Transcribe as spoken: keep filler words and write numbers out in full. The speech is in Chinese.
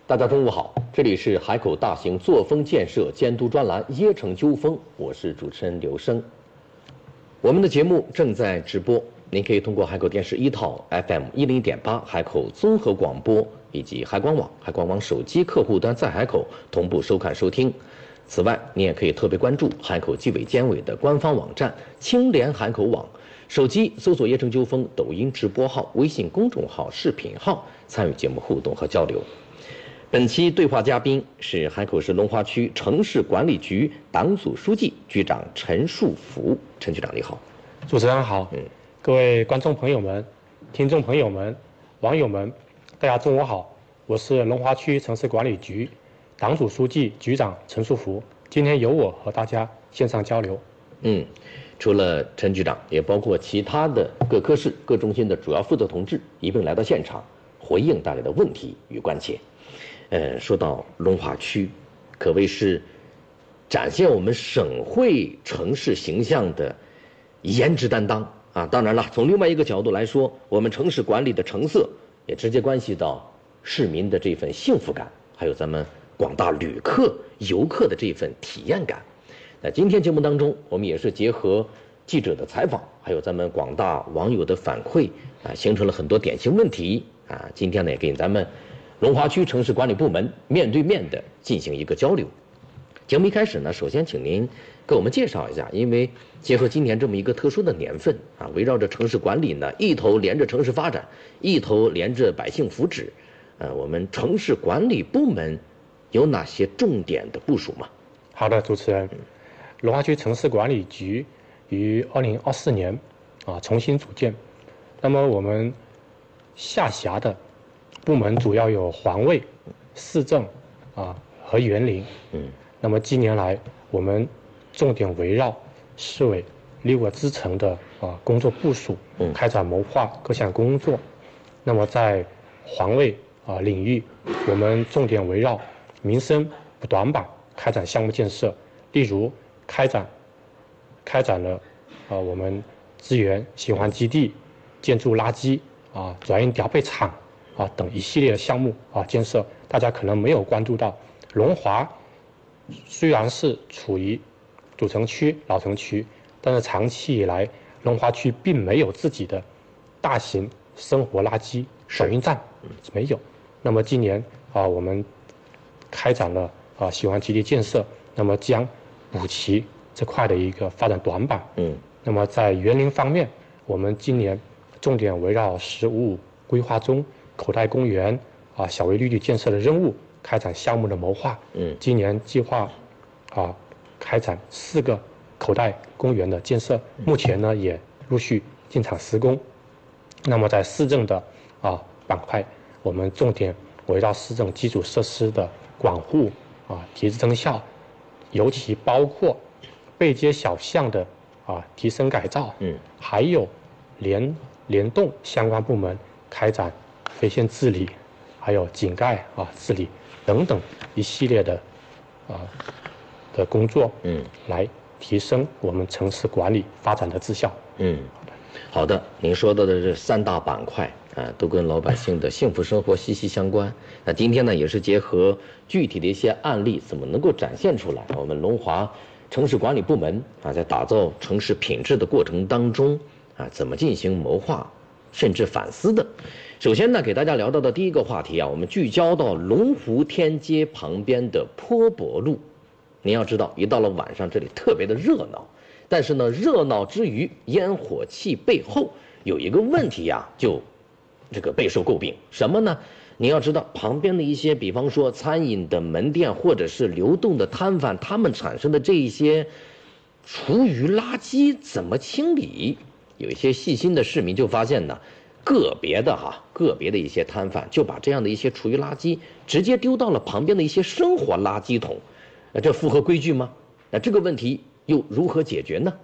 大家中午好，这里是海口大型作风建设监督专栏《椰城纠风》，我是主持人刘生。我们的节目正在直播，您可以通过海口电视一套 F M 一零点八海口综合广播以及海广网、海广网手机客户端在海口同步收看收听。此外，你也可以特别关注海口纪委监委的官方网站青联海口网，手机搜索“椰城纠风”抖音直播号、微信公众号、视频号，参与节目互动和交流。本期对话嘉宾是海口市龙华区城市管理局党组书记、局长陈树福。陈局长你好。 主持人好，嗯，各位观众朋友们、听众朋友们、网友们，大家中午好，我是龙华区城市管理局党组书记、局长陈树福。今天由我和大家线上交流。 嗯，除了陈局长，也包括其他的各科室、各中心的主要负责同志一并来到现场，回应大家的问题与关切。呃，说到龙华区，可谓是展现我们省会城市形象的颜值担当啊！当然了，从另外一个角度来说，我们城市管理的成色也直接关系到市民的这份幸福感，还有咱们广大旅客、游客的这份体验感。那今天节目当中，我们也是结合记者的采访，还有咱们广大网友的反馈啊，形成了很多典型问题啊。今天呢，也给咱们龙华区城市管理部门面对面的进行一个交流。节目一开始呢，首先请您给我们介绍一下，因为结合今年这么一个特殊的年份啊，围绕着城市管理呢，一头连着城市发展，一头连着百姓福祉，呃，我们城市管理部门有哪些重点的部署吗？ 好的，主持人，龙华区城市管理局于二零二四年啊重新组建，那么我们下辖的部门主要有环卫、市政啊和园林。嗯，那么近年来我们重点围绕市委六个支层的啊工作部署，嗯，开展谋划各项工作。那么在环卫啊领域，我们重点围绕民生不短板开展项目建设，例如开展开展了啊我们资源循环基地、建筑垃圾啊转运调配厂啊等一系列的项目啊建设。大家可能没有关注到，龙华虽然是处于主城区、老城区，但是长期以来龙华区并没有自己的大型生活垃圾转运站，没有。那么今年啊我们开展了啊循环基地建设，那么将补齐这块的一个发展短板。嗯，那么在园林方面，我们今年重点围绕“十五五”规划中口袋公园啊小微绿地建设的任务，开展项目的谋划。嗯，今年计划啊开展四个口袋公园的建设，目前呢也陆续进场施工。那么在市政的啊板块，我们重点围绕市政基础设施的管护啊提质增效，尤其包括背街小巷的啊提升改造。嗯，还有联联动相关部门开展非线治理，还有井盖啊治理等等一系列的啊的工作，嗯，来提升我们城市管理发展的质效。 嗯，好的，您说到的这三大板块啊，都跟老百姓的幸福生活息息相关。那今天呢，也是结合具体的一些案例，怎么能够展现出来我们龙华城市管理部门啊，在打造城市品质的过程当中啊，怎么进行谋划，甚至反思的。首先呢，给大家聊到的第一个话题啊，我们聚焦到龙湖天街旁边的坡泊路。您要知道，一到了晚上，这里特别的热闹，但是呢，热闹之余，烟火气背后有一个问题呀、啊，就这个备受诟病。什么呢？你要知道，旁边的一些，比方说餐饮的门店或者是流动的摊贩，他们产生的这一些厨余垃圾怎么清理？有一些细心的市民就发现呢，个别的哈，个别的一些摊贩就把这样的一些厨余垃圾直接丢到了旁边的一些生活垃圾桶。这符合规矩吗？那这个问题又如何解决呢？